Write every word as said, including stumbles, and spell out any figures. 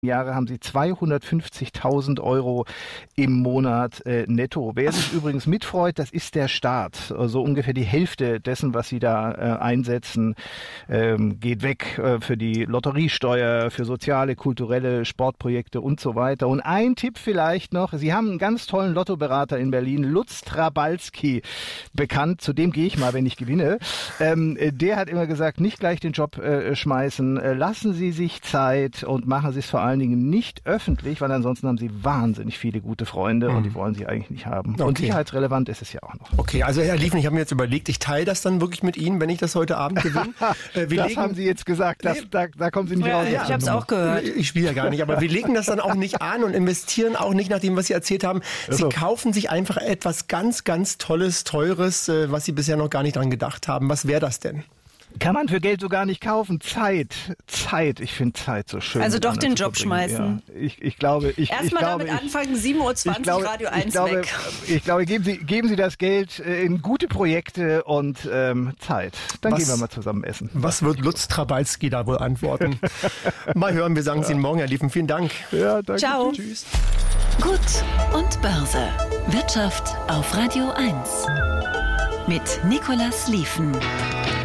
Jahre haben sie zweihundertfünfzigtausend Euro im Monat äh, netto. Wer sich übrigens mitfreut, das ist der Staat. So also ungefähr die Hälfte dessen, was sie da äh, einsetzen, ähm, geht weg äh, für die Lotteriesteuer, für soziale, kulturelle Sportprojekte und so weiter. Und ein Tipp vielleicht noch, Sie haben einen ganz tollen Lottoberater in Berlin, Lutz Trabalski, bekannt, zu dem gehe ich mal, wenn ich gewinne. Ähm, der hat immer gesagt, nicht gleich den Job äh, schmeißen, äh, lassen Sie sich Zeit und machen Sie es vor allem vor allen Dingen nicht öffentlich, weil ansonsten haben sie wahnsinnig viele gute Freunde mhm. und die wollen sie eigentlich nicht haben. Okay. Und sicherheitsrelevant ist es ja auch noch. Okay, also Herr Liefen, ich habe mir jetzt überlegt, ich teile das dann wirklich mit Ihnen, wenn ich das heute Abend gewinne. Äh, wir das legen, haben Sie jetzt gesagt, das, da, da kommen Sie nicht ja, raus. Ja, ich habe es auch gehört. Ich spiele ja gar nicht, aber wir legen das dann auch nicht an und investieren auch nicht nach dem, was Sie erzählt haben. Sie also. kaufen sich einfach etwas ganz, ganz Tolles, Teures, was Sie bisher noch gar nicht dran gedacht haben. Was wäre das denn? Kann man für Geld so gar nicht kaufen. Zeit. Zeit. Ich finde Zeit so schön. Also doch den Job schmeißen. Ja. Ich, ich glaube, ich, Erstmal ich glaube, damit anfangen, sieben Uhr zwanzig glaube, Radio eins ich glaube, weg. Ich glaube, geben Sie, geben Sie das Geld in gute Projekte und ähm, Zeit. Dann was, gehen wir mal zusammen essen. Was wird Lutz Trabalski da wohl antworten? Mal hören, wir sagen es ja. Ihnen morgen, Herr Liefen. Vielen Dank. Ja, danke. Ciao. Tschüss. Gut und Börse. Wirtschaft auf Radio eins. Mit Nicolas Liefen.